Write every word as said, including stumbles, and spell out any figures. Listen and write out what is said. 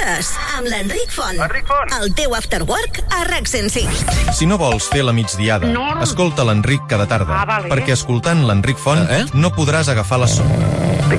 migdiades amb l'Enric Font. Enric Font. El teu after work a RAC cent cinc. Si no vols fer la migdiada, No. escolta l'Enric cada tarda, Ah, vale. perquè escoltant l'Enric Font Eh? no podràs agafar la son.